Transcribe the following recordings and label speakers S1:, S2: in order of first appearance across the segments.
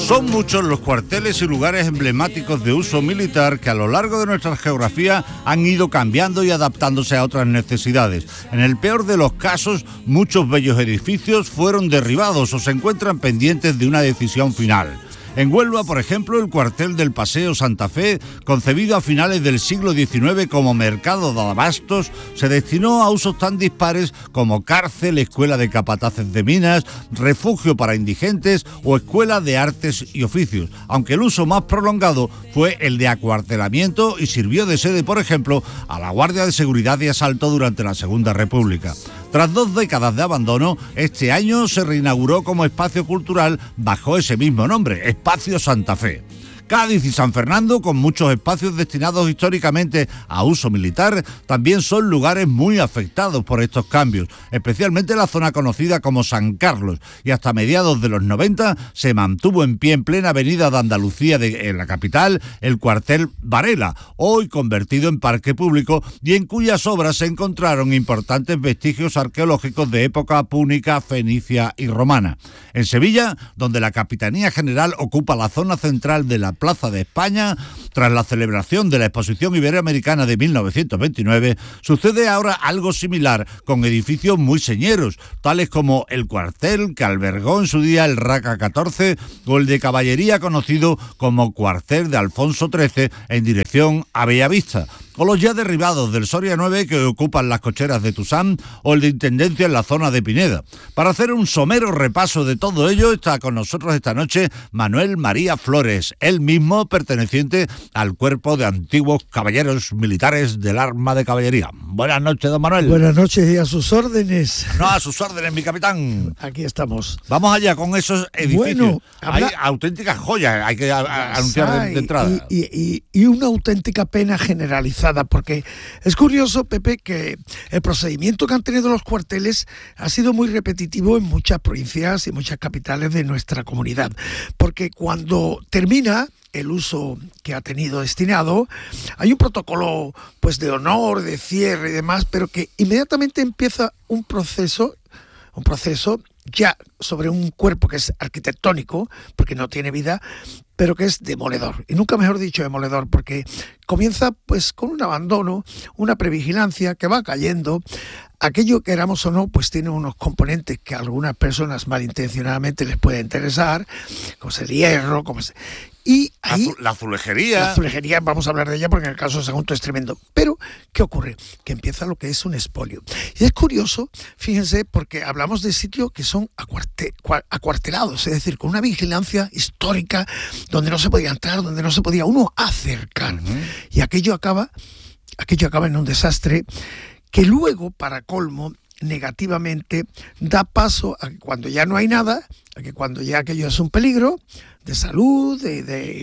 S1: Son muchos los cuarteles y lugares emblemáticos de uso militar que a lo largo de nuestra geografía han ido cambiando y adaptándose a otras necesidades. En el peor de los casos, muchos bellos edificios fueron derribados o se encuentran pendientes de una decisión final. En Huelva, por ejemplo, el cuartel del Paseo Santa Fe, concebido a finales del siglo XIX como mercado de abastos, se destinó a usos tan dispares como cárcel, escuela de capataces de minas, refugio para indigentes o escuela de artes y oficios, aunque el uso más prolongado fue el de acuartelamiento y sirvió de sede, por ejemplo, a la Guardia de Seguridad y Asalto durante la Segunda República. Tras 2 décadas de abandono, este año se reinauguró como espacio cultural bajo ese mismo nombre, Espacio Santa Fe. Cádiz y San Fernando, con muchos espacios destinados históricamente a uso militar, también son lugares muy afectados por estos cambios, especialmente la zona conocida como San Carlos, y hasta mediados de los 90 se mantuvo en pie en plena avenida de Andalucía en la capital el cuartel Varela, hoy convertido en parque público y en cuyas obras se encontraron importantes vestigios arqueológicos de época púnica, fenicia y romana. En Sevilla, donde la Capitanía General ocupa la zona central de la Plaza de España, tras la celebración de la Exposición Iberoamericana de 1929, sucede ahora algo similar con edificios muy señeros, tales como el cuartel que albergó en su día el Raca 14 o el de caballería conocido como cuartel de Alfonso XIII en dirección a Bellavista, o los ya derribados del Soria 9 que ocupan las cocheras de Tusán o el de Intendencia en la zona de Pineda. Para hacer un somero repaso de todo ello está con nosotros esta noche Manuel María Flores, él mismo perteneciente al cuerpo de antiguos caballeros militares del arma de caballería. Buenas noches, don Manuel.
S2: Buenas noches y a sus órdenes.
S1: No, a sus órdenes, mi capitán.
S2: Aquí estamos.
S1: Vamos allá con esos edificios.
S2: Bueno,
S1: hay auténticas joyas, hay que anunciar de entrada.
S2: Y una auténtica pena generalizada, porque es curioso, Pepe, que el procedimiento que han tenido los cuarteles ha sido muy repetitivo en muchas provincias y muchas capitales de nuestra comunidad, porque cuando termina el uso que ha tenido destinado, hay un protocolo pues de honor, de cierre y demás, pero que inmediatamente empieza un proceso ya sobre un cuerpo que es arquitectónico, porque no tiene vida, pero que es demoledor, y nunca mejor dicho demoledor, porque comienza pues con un abandono, una previgilancia que va cayendo. Aquello, queramos o no, pues tiene unos componentes que a algunas personas malintencionadamente les puede interesar, como es el hierro, y ahí
S1: la azulejería.
S2: La azulejería, vamos a hablar de ella porque en el caso de Sagunto es tremendo. Pero, ¿qué ocurre? Que empieza lo que es un expolio. Y es curioso, fíjense, porque hablamos de sitios que son acuartelados, es decir, con una vigilancia histórica donde no se podía entrar, donde no se podía uno acercar. Uh-huh. Y aquello acaba en un desastre que luego, para colmo, negativamente da paso a que cuando ya no hay nada, a que cuando ya aquello es un peligro de salud, y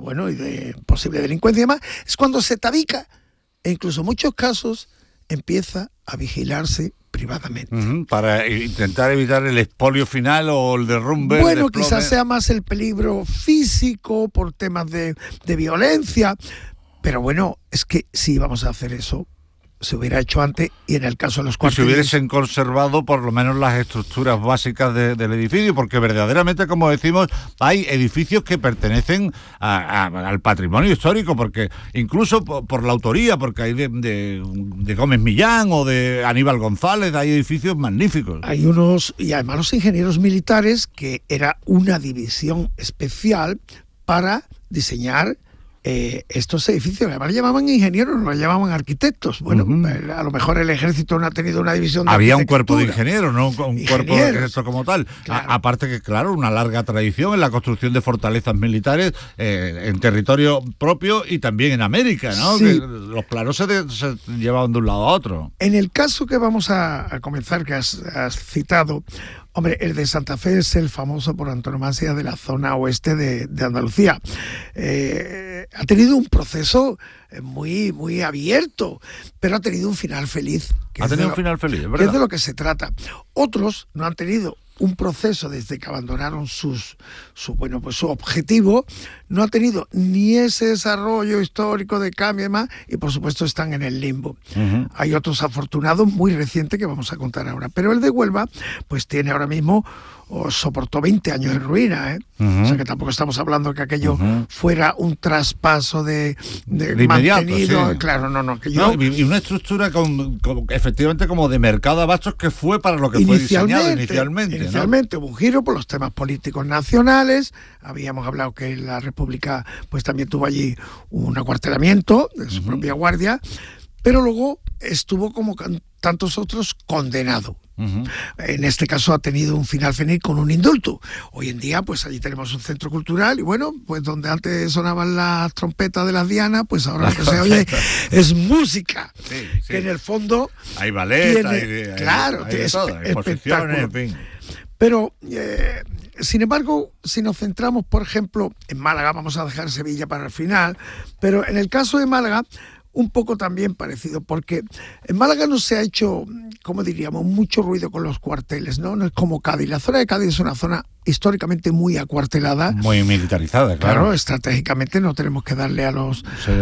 S2: de posible delincuencia y demás, es cuando se tabica e incluso en muchos casos empieza a vigilarse privadamente.
S1: Uh-huh, para intentar evitar el expolio final o el derrumbe.
S2: Bueno, quizás sea más el peligro físico por temas de violencia, pero bueno, es que si vamos a hacer eso, se hubiera hecho antes, y en el caso de los cuarteles,
S1: si hubiesen conservado por lo menos las estructuras básicas del edificio, porque verdaderamente, como decimos, hay edificios que pertenecen al patrimonio histórico, porque incluso por la autoría, porque hay de Gómez Millán o de Aníbal González, hay edificios magníficos.
S2: Hay unos, y además los ingenieros militares, que era una división especial para diseñar estos edificios. Además le llamaban ingenieros, no le llamaban arquitectos. Bueno, uh-huh. A lo mejor el ejército no ha tenido una división de
S1: había un cuerpo de ingenieros, no un cuerpo de arquitectos como tal.
S2: Claro.
S1: Aparte que, claro, una larga tradición en la construcción de fortalezas militares en territorio propio y también en América, ¿no?
S2: Sí.
S1: Que los planos se llevaban de un lado a otro.
S2: En el caso que vamos a comenzar, que has citado, hombre, el de Santa Fe es el famoso por antonomasia de la zona oeste de Andalucía. Ha tenido un proceso muy, muy abierto, pero ha tenido un final feliz.
S1: Ha tenido un final feliz, es verdad.
S2: Que es de lo que se trata. Otros no han tenido un proceso desde que abandonaron su objetivo, no ha tenido ni ese desarrollo histórico de cambio y demás, y por supuesto están en el limbo. Uh-huh. Hay otros afortunados muy recientes que vamos a contar ahora, pero el de Huelva pues tiene ahora mismo soportó 20 años en ruina, ¿eh? O sea que tampoco estamos hablando que aquello fuera un traspaso de mantenido.
S1: Sí.
S2: Claro, no.
S1: Y una estructura efectivamente como de mercado de abastos que fue para lo que fue diseñado inicialmente.
S2: Inicialmente hubo un giro por los temas políticos nacionales. Habíamos hablado que la República pues también tuvo allí un acuartelamiento de su propia guardia, pero luego estuvo como tantos otros condenado. En este caso ha tenido un final feliz con un indulto. Hoy en día pues allí tenemos un centro cultural y bueno, pues donde antes sonaban las trompetas de las dianas, pues ahora lo que se oye es música, que en el fondo
S1: hay ballet,
S2: tiene
S1: exposiciones, en fin.
S2: Pero, sin embargo, si nos centramos, por ejemplo, en Málaga, vamos a dejar Sevilla para el final, pero en el caso de Málaga, un poco también parecido, porque en Málaga no se ha hecho, como diríamos, mucho ruido con los cuarteles, ¿no? No es como Cádiz. La zona de Cádiz es una zona históricamente muy acuartelada.
S1: Muy militarizada, claro.
S2: Claro, estratégicamente no tenemos que darle a los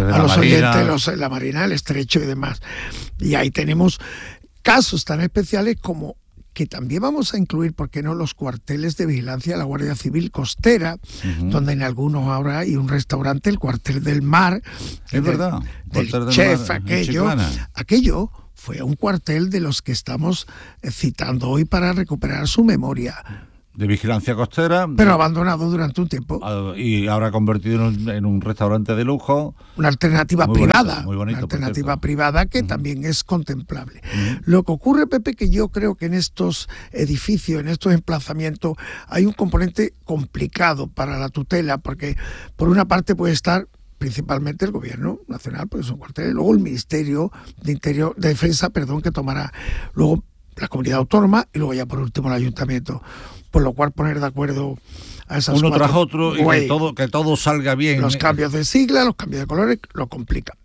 S2: oyentes la Marina, el Estrecho y demás. Y ahí tenemos casos tan especiales como que también vamos a incluir, ¿por qué no?, los cuarteles de vigilancia de la Guardia Civil Costera, donde en algunos ahora hay un restaurante, el Cuartel del Mar.
S1: Es verdad.
S2: Del chef, aquello fue un cuartel de los que estamos citando hoy para recuperar su memoria.
S1: De vigilancia costera.
S2: Pero abandonado durante un tiempo.
S1: Y ahora convertido en un restaurante de lujo.
S2: Una alternativa privada.
S1: Muy bonito,
S2: una alternativa privada que también es contemplable. Lo que ocurre, Pepe, que yo creo que en estos edificios, en estos emplazamientos, hay un componente complicado para la tutela, porque por una parte puede estar principalmente el gobierno nacional, porque son cuarteles, luego el Ministerio de Defensa, que tomará, luego la comunidad autónoma y luego ya por último el ayuntamiento, por lo cual poner de acuerdo a esas
S1: uno tras otro y que todo salga bien.
S2: Los cambios de sigla, los cambios de colores lo complican.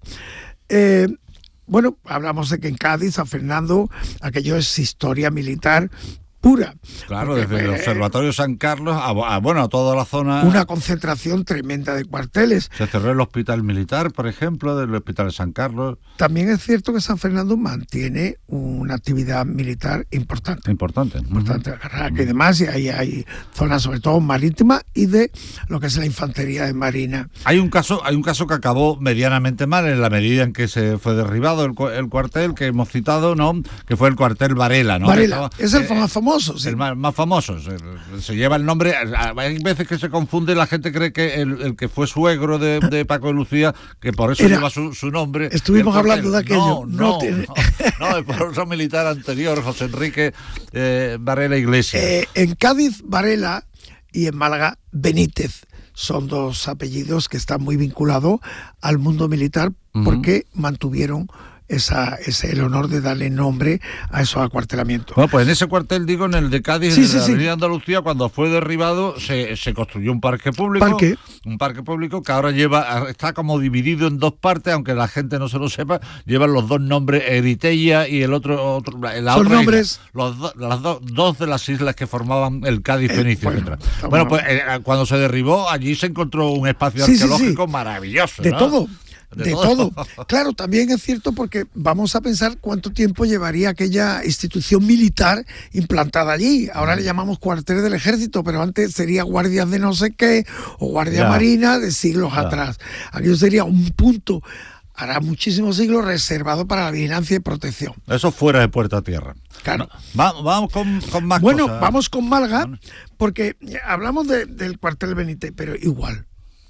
S2: Bueno, hablamos de que en Cádiz, San Fernando, aquello es historia militar pura.
S1: Claro, desde el Observatorio San Carlos a toda la zona.
S2: Una concentración tremenda de cuarteles.
S1: Se cerró el hospital militar, por ejemplo, del Hospital de San Carlos.
S2: También es cierto que San Fernando mantiene una actividad militar importante.
S1: Importante,
S2: y demás, y ahí hay zonas sobre todo marítimas y de lo que es la infantería de marina.
S1: Hay un caso que acabó medianamente mal en la medida en que se fue derribado el cuartel que hemos citado, ¿no? Que fue el cuartel Varela, ¿no?
S2: Varela, es el más famoso. Sí.
S1: El más famoso, se lleva el nombre. Hay veces que se confunde, la gente cree que el que fue suegro de Paco de Lucía, que por eso lleva su nombre.
S2: Estuvimos hablando de aquello.
S1: No, el profesor militar anterior, José Enrique Varela Iglesias.
S2: En Cádiz, Varela, y en Málaga, Benítez. Son dos apellidos que están muy vinculados al mundo militar porque mantuvieron el honor de darle nombre a esos acuartelamientos.
S1: Bueno, pues en ese cuartel, en el de Cádiz, en la Avenida Andalucía, cuando fue derribado, se construyó un parque público. Un parque público que ahora está como dividido en dos partes, aunque la gente no se lo sepa, llevan los dos nombres, Eritella y el otro
S2: son nombres.
S1: Las dos de las islas que formaban el Cádiz Fenicio. Bueno, pues cuando se derribó, allí se encontró un espacio arqueológico maravilloso.
S2: De todo. De todo. Claro, también es cierto porque vamos a pensar cuánto tiempo llevaría aquella institución militar implantada allí. Ahora le llamamos cuartel del ejército, pero antes sería guardias de no sé qué o guardia marina de siglos atrás. Aquello sería un punto, hará muchísimos siglos, reservado para la vigilancia y protección.
S1: Eso fuera de puerta a tierra.
S2: Claro.
S1: Vamos con más
S2: cosas.
S1: Bueno,
S2: vamos con Málaga, porque hablamos del cuartel Benítez, pero igual.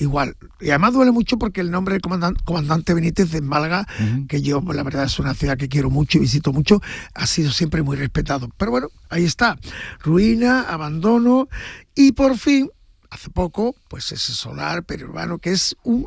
S2: Y además duele mucho porque el nombre del comandante Benítez de Málaga, que yo, la verdad, es una ciudad que quiero mucho y visito mucho, ha sido siempre muy respetado. Pero bueno, ahí está. Ruina, abandono y por fin, hace poco, pues ese solar periurbano, que es un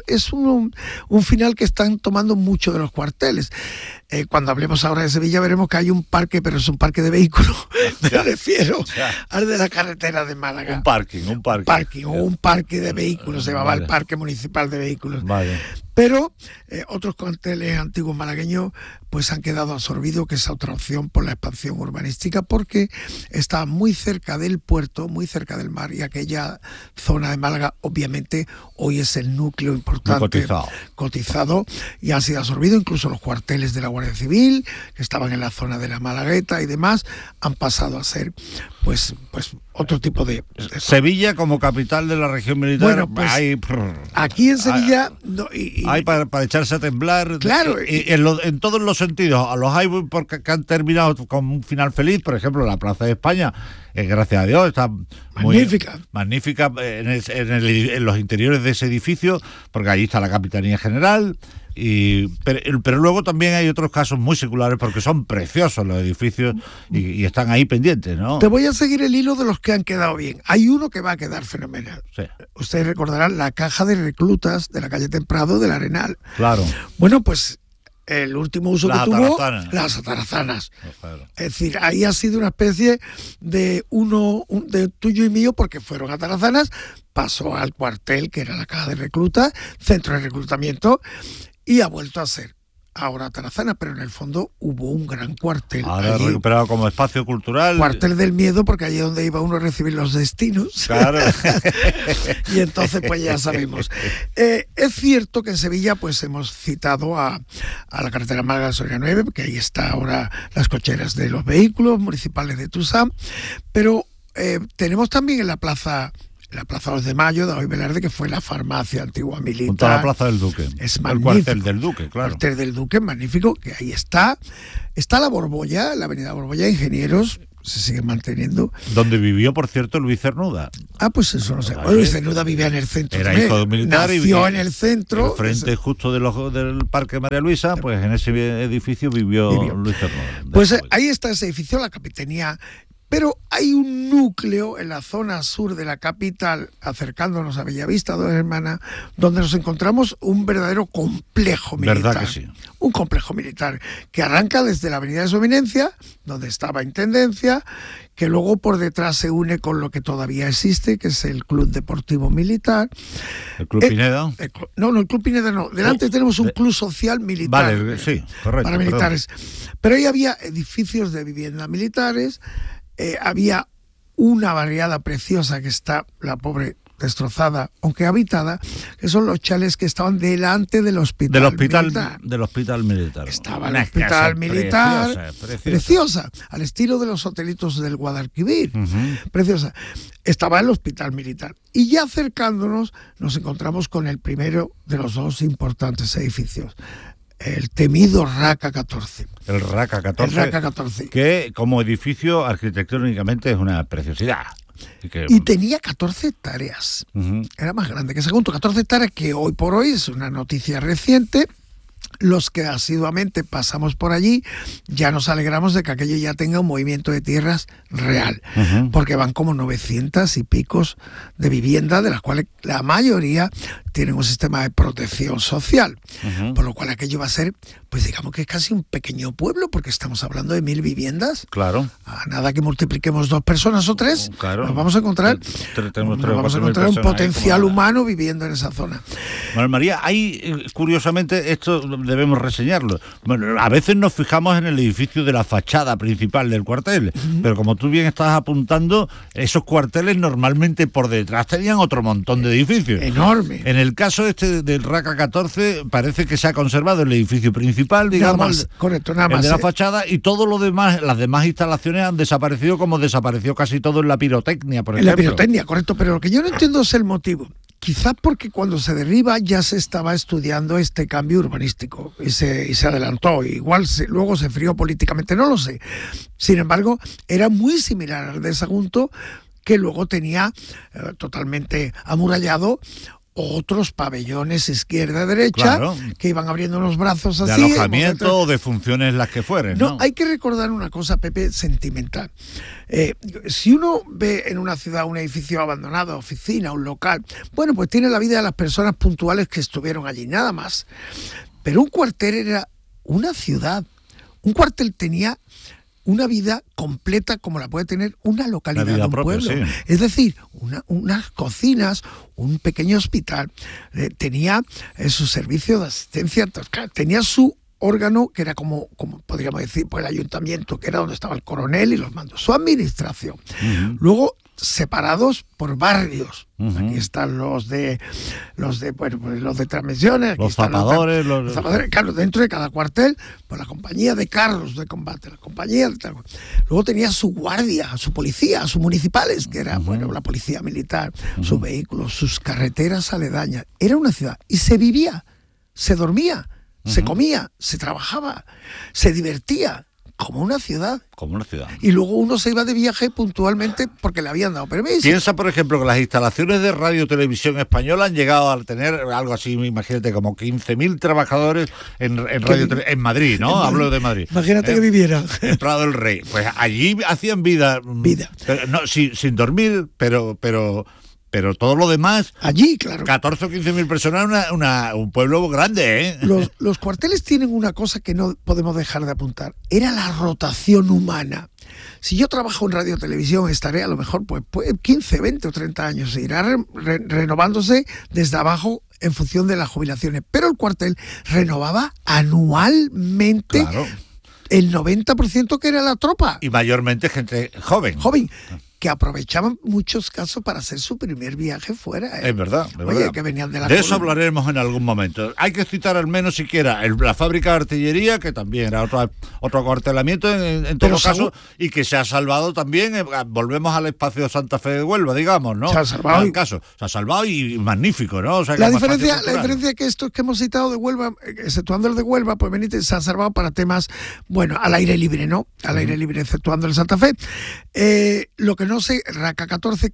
S2: final que están tomando mucho de los cuarteles. Cuando hablemos ahora de Sevilla veremos que hay un parque, pero es un parque de vehículos. Me refiero al de la carretera de Málaga.
S1: Un parking.
S2: Un parque de vehículos, se llamaba el Parque Municipal de Vehículos.
S1: Vale.
S2: Pero otros cuarteles antiguos malagueños pues han quedado absorbidos, que es otra opción por la expansión urbanística, porque está muy cerca del puerto, muy cerca del mar, y aquella zona de Málaga obviamente hoy es el núcleo importante cotizado, y han sido absorbidos. Incluso los cuarteles de la Guardia Civil, que estaban en la zona de la Malagueta y demás, han pasado a ser pues otro tipo de...
S1: Sevilla como capital de la región militar,
S2: bueno, pues, aquí en Sevilla
S1: hay para echarse a temblar,
S2: claro,
S1: en todos los sentidos. A los hay porque han terminado con un final feliz. Por ejemplo, la Plaza de España, gracias a Dios, está magnífica en los interiores de ese edificio, porque allí está la Capitanía General. Pero luego también hay otros casos muy seculares, porque son preciosos los edificios y están ahí pendientes, ¿no?
S2: Te voy a seguir el hilo de los que han quedado bien. Hay uno que va a quedar fenomenal. Sí. Ustedes recordarán la caja de reclutas de la calle Temprado del Arenal.
S1: Claro.
S2: Bueno, pues el último uso que tuvo, las atarazanas.
S1: Claro.
S2: Es decir, ahí ha sido una especie de de tuyo y mío, porque fueron atarazanas, pasó al cuartel, que era la caja de reclutas, centro de reclutamiento, y ha vuelto a ser ahora Tarazana, pero en el fondo hubo un gran cuartel.
S1: Ahora allí, recuperado como espacio cultural.
S2: Cuartel del miedo, porque allí es donde iba uno a recibir los destinos.
S1: Claro.
S2: Y entonces pues ya sabemos. Es cierto que en Sevilla pues hemos citado a la carretera Málaga-Soria 9, porque ahí está ahora las cocheras de los vehículos municipales de Tusam, pero tenemos también en la Plaza 2 de Mayo, David Velarde, que fue la farmacia antigua militar.
S1: Junto a la Plaza del Duque.
S2: Es magnífico.
S1: El cuartel del Duque, claro.
S2: El cuartel del Duque, magnífico, que ahí está. Está la Borbolla, la avenida Borbolla, Ingenieros, se sigue manteniendo.
S1: Donde vivió, por cierto, Luis Cernuda.
S2: Ah, pues eso no sé. Luis Cernuda vivía en el centro.
S1: Era hijo de un militar.
S2: Nació en el centro.
S1: El frente justo del Parque María Luisa, pues en ese edificio vivió. Luis Cernuda.
S2: Pues ahí está ese edificio, la Capitanía. Pero hay un núcleo en la zona sur de la capital, acercándonos a Bellavista, Dos Hermanas, donde nos encontramos un verdadero complejo militar.
S1: ¿Verdad que sí?
S2: Un complejo militar que arranca desde la Avenida de su Eminencia, donde estaba Intendencia, que luego por detrás se une con lo que todavía existe, que es el Club Deportivo Militar.
S1: ¿El Club Pineda?
S2: No, el Club Pineda no. Delante tenemos un club social militar.
S1: Vale, sí, correcto.
S2: Para militares. Pero ahí había edificios de vivienda militares. Había una barriada preciosa que está, la pobre, destrozada, aunque habitada, que son los chales que estaban delante del hospital militar.
S1: Del hospital militar.
S2: Estaba el hospital militar, preciosa, al estilo de los hotelitos del Guadalquivir, preciosa. Estaba el hospital militar. Y ya acercándonos, nos encontramos con el primero de los dos importantes edificios, el temido RACA 14.
S1: El RACA 14.
S2: El RACA 14.
S1: Que como edificio arquitectónicamente es una preciosidad.
S2: Y tenía 14 hectáreas. Era más grande que Sagunto. 14 hectáreas que hoy por hoy es una noticia reciente. Los que asiduamente pasamos por allí ya nos alegramos de que aquello ya tenga un movimiento de tierras real, porque van como 900 y picos de viviendas, de las cuales la mayoría tienen un sistema de protección social, por lo cual aquello va a ser, pues digamos que es casi un pequeño pueblo, porque estamos hablando de 1000 viviendas.
S1: Claro.
S2: A nada que multipliquemos 2 personas o 3,
S1: claro.
S2: Nos vamos a encontrar, un potencial humano viviendo en esa zona.
S1: Bueno, María, hay, curiosamente, esto debemos reseñarlo. Bueno, a veces nos fijamos en el edificio de la fachada principal del cuartel, pero como tú bien estás apuntando, esos cuarteles normalmente por detrás tenían otro montón de edificios.
S2: Enorme.
S1: En el caso del RACA 14 parece que se ha conservado el edificio principal, digamos,
S2: nada más, correcto, nada más,
S1: el de la fachada, y todo lo demás, las demás instalaciones han desaparecido, como desapareció casi todo en la pirotecnia, por ejemplo.
S2: En la pirotecnia, correcto, pero lo que yo no entiendo es el motivo. Quizás porque cuando se derriba ya se estaba estudiando este cambio urbanístico y se adelantó. Igual luego se frió políticamente, no lo sé. Sin embargo, era muy similar al de Sagunto, que luego tenía totalmente amurallado otros pabellones izquierda-derecha, claro, que iban abriendo los brazos así.
S1: De alojamiento o de funciones las que fueren, ¿no?
S2: Hay que recordar una cosa, Pepe, sentimental. Si uno ve en una ciudad un edificio abandonado, oficina, un local, bueno, pues tiene la vida de las personas puntuales que estuvieron allí, nada más. Pero un cuartel era una ciudad. Un cuartel tenía una vida completa como la puede tener una localidad de un
S1: propia,
S2: pueblo.
S1: sí.
S2: Es decir, unas cocinas, un pequeño hospital, tenía su servicio de asistencia, tenía su órgano que era como podríamos decir, pues el ayuntamiento, que era donde estaba el coronel y los mandos, su administración. Uh-huh. Luego, separados por barrios. Uh-huh. Aquí están los de transmisiones,
S1: los zapadores,
S2: los zapadores, claro, dentro de cada cuartel, pues la compañía de carros de combate, la compañía de tal. Luego tenía su guardia, su policía, sus municipales, que era la policía militar, sus vehículos, sus carreteras aledañas. Era una ciudad y se vivía, se dormía, se comía, se trabajaba, se divertía. Como una ciudad.
S1: Como una ciudad.
S2: Y luego uno se iba de viaje puntualmente porque le habían dado permiso.
S1: Piensa, por ejemplo, que las instalaciones de Radio Televisión Española han llegado a tener algo así, imagínate, como 15.000 trabajadores en Madrid, ¿no? Hablo de Madrid.
S2: Imagínate que vivieran.
S1: En Prado del Rey. Pues allí hacían vida. Pero, no, sin dormir, pero todo lo demás,
S2: allí, claro.
S1: 14 o 15.000 personas, un pueblo grande, ¿eh?
S2: Los cuarteles tienen una cosa que no podemos dejar de apuntar. Era la rotación humana. Si yo trabajo en radio televisión, estaré a lo mejor pues 15, 20 o 30 años. Se irá renovándose desde abajo en función de las jubilaciones. Pero el cuartel renovaba anualmente, claro, el 90% que era la tropa.
S1: Y mayormente gente joven.
S2: Que aprovechaban muchos casos para hacer su primer viaje fuera.
S1: Es verdad.
S2: Que venían de la
S1: De eso hablaremos en algún momento. Hay que citar al menos siquiera la fábrica de artillería, que también era otro acuartelamiento en todo caso, y que se ha salvado también. Volvemos al espacio Santa Fe de Huelva, digamos, ¿no?
S2: Se ha salvado.
S1: Se ha salvado y magnífico, ¿no? O sea,
S2: la diferencia es que estos que hemos citado de Huelva, exceptuando el de Huelva, pues Benítez se ha salvado para temas, al aire libre, ¿no? Al aire libre, exceptuando el Santa Fe. Lo que no sé, Raca 14,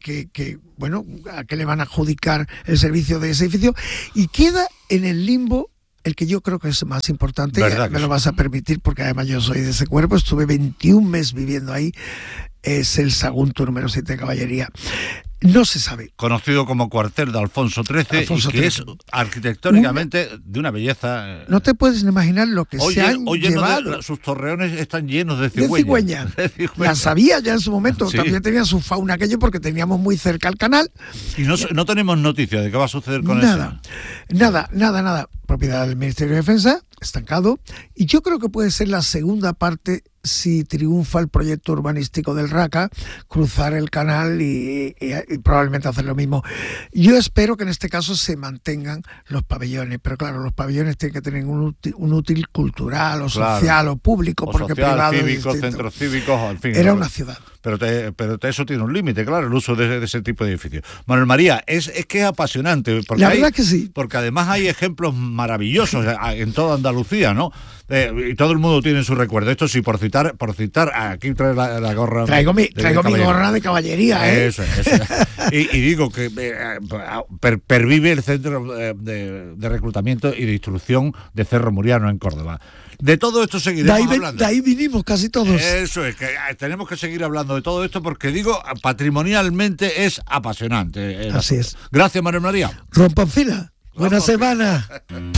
S2: a qué le van a adjudicar el servicio de ese edificio, y queda en el limbo el que yo creo que es más importante, me lo vas a permitir porque además yo soy de ese cuerpo, estuve 21 meses viviendo ahí, es el Sagunto número 7 de Caballería. No se sabe.
S1: Conocido como cuartel de Alfonso XIII, y que es arquitectónicamente de una belleza.
S2: No te puedes imaginar lo que se han llevado.
S1: Sus torreones están llenos de cigüeñas.
S2: Las sabía ya en su momento. Sí. También tenía su fauna aquello porque teníamos muy cerca el canal.
S1: Y no tenemos noticia de qué va a suceder con eso.
S2: Nada. Propiedad del Ministerio de Defensa, estancado. Y yo creo que puede ser la segunda parte si triunfa el proyecto urbanístico del Raca, cruzar el canal y probablemente hacer lo mismo. Yo espero que en este caso se mantengan los pabellones, pero claro, los pabellones tienen que tener un útil cultural o social o público, porque
S1: social,
S2: privado
S1: cívicos, centros cívicos, en fin.
S2: Era una ciudad.
S1: Pero eso tiene un límite, claro, el uso de ese tipo de edificios. Manuel María, es que es apasionante.
S2: La verdad que sí.
S1: Porque además hay ejemplos maravillosos en toda Andalucía, ¿no? Y todo el mundo tiene su recuerdo. Esto sí, por citar, aquí trae la gorra.
S2: Traigo mi gorra de caballería, ¿eh?
S1: Eso. y digo que pervive el centro de reclutamiento y de instrucción de Cerro Muriano en Córdoba. De todo esto seguiremos hablando.
S2: De ahí vinimos casi todos.
S1: Eso es, que tenemos que seguir hablando de todo esto porque, patrimonialmente es apasionante.
S2: Así es.
S1: Gracias, Manuel María.
S2: Rompan fila. Buena semana.